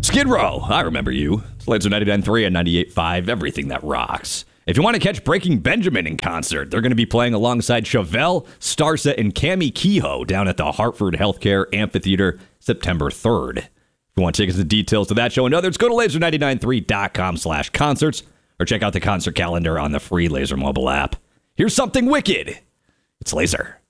Skid Row, I remember you. It's Laser 99.3 and 98.5, everything that rocks. If you want to catch Breaking Benjamin in concert, they're going to be playing alongside Chevelle, Starset, and Cami Kehoe down at the Hartford Healthcare Amphitheater September 3rd. If you want tickets and details to that show and others, go to laser993.com/concerts or check out the concert calendar on the free Laser mobile app. Here's something wicked. It's Laser.